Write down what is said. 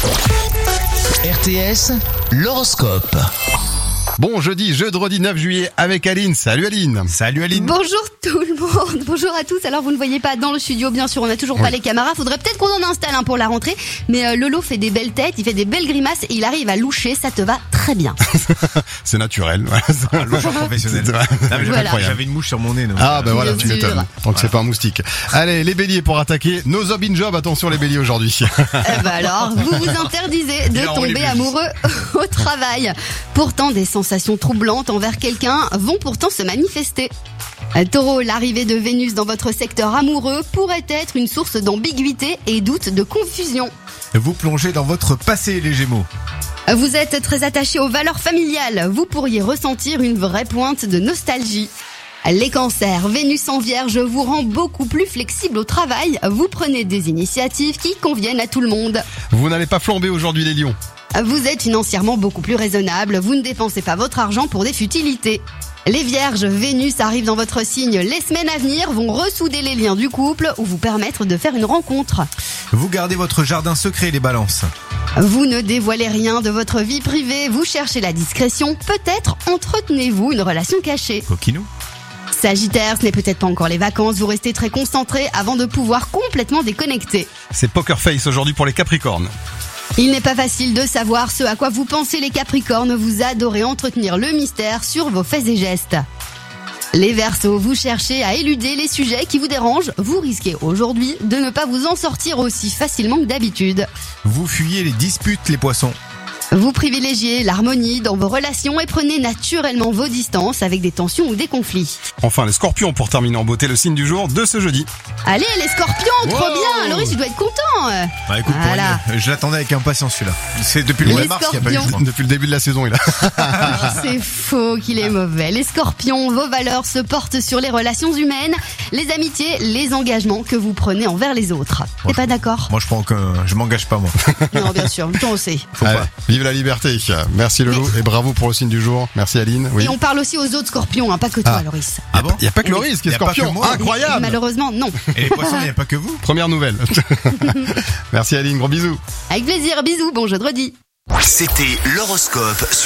RTS, l'horoscope. Bon, jeudi 9 juillet avec Aline. Salut Aline. Salut Aline. Bonjour tout le monde, bonjour à tous. Alors vous ne voyez pas dans le studio, bien sûr, on n'a toujours pas les caméras. Faudrait peut-être qu'on en installe pour la rentrée. Mais Lolo fait des belles têtes, il fait des belles grimaces et il arrive à loucher, ça te va très bien. C'est naturel. Un loucheur professionnel. Non, mais Voilà. j'avais une mouche sur mon nez. Donc Ah ben voilà, Bien tu sûr. m'étonnes. Donc c'est pas un moustique. Allez, les béliers pour attaquer nos job in job. Attention les béliers aujourd'hui. Alors, vous vous interdisez de Alors, on les tomber blesse. amoureux au travail. Pourtant, des sensations troublantes envers quelqu'un vont pourtant se manifester. Taureau, l'arrivée de Vénus dans votre secteur amoureux pourrait être une source d'ambiguïté et doute de confusion. Vous plongez dans votre passé, les Gémeaux. Vous êtes très attaché aux valeurs familiales. Vous pourriez ressentir une vraie pointe de nostalgie. Les cancers, Vénus en Vierge vous rend beaucoup plus flexible au travail. Vous prenez des initiatives qui conviennent à tout le monde. Vous n'allez pas flamber aujourd'hui les lions. Vous êtes financièrement beaucoup plus raisonnable. Vous ne dépensez pas votre argent pour des futilités. Les Vierges, Vénus arrive dans votre signe. Les semaines à venir vont ressouder les liens du couple ou vous permettre de faire une rencontre. Vous gardez votre jardin secret, les Balances. Vous ne dévoilez rien de votre vie privée. Vous cherchez la discrétion. Peut-être entretenez-vous une relation cachée. Coquinou. Sagittaire, ce n'est peut-être pas encore les vacances, vous restez très concentré avant de pouvoir complètement déconnecter. C'est poker face aujourd'hui pour les capricornes. Il n'est pas facile de savoir ce à quoi vous pensez les Capricornes, vous adorez entretenir le mystère sur vos faits et gestes. Les Verseaux, vous cherchez à éluder les sujets qui vous dérangent, vous risquez aujourd'hui de ne pas vous en sortir aussi facilement que d'habitude. Vous fuyez les disputes, les Poissons. Vous privilégiez l'harmonie dans vos relations et prenez naturellement vos distances avec des tensions ou des conflits. Enfin les scorpions pour terminer en beauté le signe du jour de ce jeudi. Allez les Scorpions, trop Wow. bien, Loris tu dois être content. Bah écoute, Voilà. je l'attendais avec impatience celui-là. C'est depuis le mois Les de mars qu'il n'y a pas eu. Scorpions. Depuis le début de la saison il a. C'est faux qu'il est mauvais. Les Scorpions, vos valeurs se portent sur les relations humaines, les amitiés, les engagements que vous prenez envers les autres. T'es pas d'accord? Moi je m'engage pas moi. Non, bien sûr, toi aussi. Faut Allez, pas. vive la liberté. Merci Lolo et bravo pour le signe du jour. Merci Aline. Oui. Et on parle aussi aux autres Scorpions, pas que toi, Ah. Loris. Ah bon? Il y a pas que Loris qui est Y a pas que scorpion. moi. Incroyable. Malheureusement, non. Et les Poissons, il n'y a pas que vous. Première nouvelle. Merci Aline, gros bisous. Avec plaisir, bisous, bon jeudi. C'était l'horoscope.